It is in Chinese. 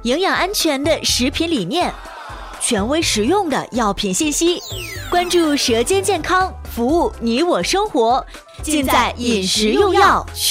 营养安全的食品理念，权威实用的药品信息，关注舌尖健康，服务你我生活，尽在饮食用药